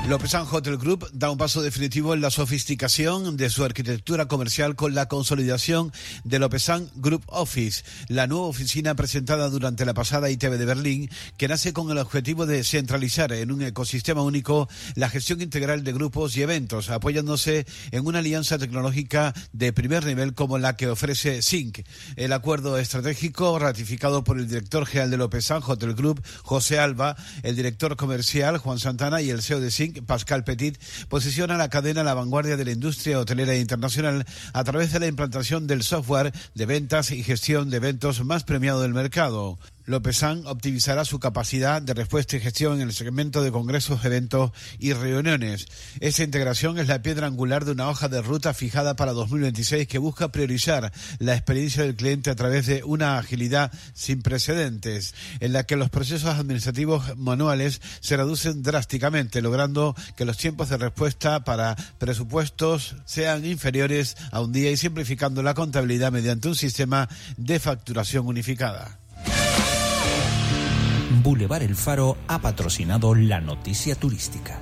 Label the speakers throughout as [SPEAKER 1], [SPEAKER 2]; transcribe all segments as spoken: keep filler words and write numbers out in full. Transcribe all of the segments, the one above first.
[SPEAKER 1] Lopesan Hotel Group da un paso definitivo en la sofisticación de su arquitectura comercial con la consolidación de Lopesan Group Office, la nueva oficina presentada durante la pasada I T B de Berlín, que nace con el objetivo de centralizar en un ecosistema único la gestión integral de grupos y eventos, apoyándose en una alianza tecnológica de primer nivel como la que ofrece Sync. El acuerdo estratégico ratificado por el director general de Lopesan Hotel Group, José Alba, el director comercial, Juan Santana, y el C E O de Sync, Pascal Petit, posiciona la cadena a la vanguardia de la industria hotelera internacional a través de la implantación del software de ventas y gestión de eventos más premiado del mercado. Lopesan optimizará su capacidad de respuesta y gestión en el segmento de congresos, eventos y reuniones. Esta integración es la piedra angular de una hoja de ruta fijada para dos mil veintiséis que busca priorizar la experiencia del cliente a través de una agilidad sin precedentes, en la que los procesos administrativos manuales se reducen drásticamente, logrando que los tiempos de respuesta para presupuestos sean inferiores a un día y simplificando la contabilidad mediante un sistema de facturación unificada.
[SPEAKER 2] Boulevard El Faro ha patrocinado la noticia turística.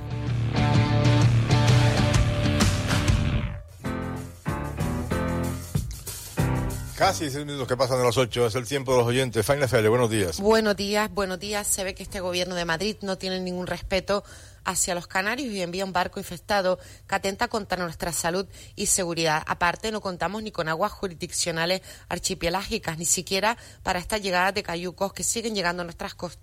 [SPEAKER 3] Casi seis minutos que pasan de las ocho, es el tiempo de los oyentes. Faina Fele, buenos días.
[SPEAKER 4] Buenos días, buenos días. Se ve que este gobierno de Madrid no tiene ningún respeto hacia los canarios y envía un barco infestado que atenta contra nuestra salud y seguridad. Aparte, no contamos ni con aguas jurisdiccionales archipelágicas, ni siquiera para estas llegadas de cayucos que siguen llegando a nuestras costas.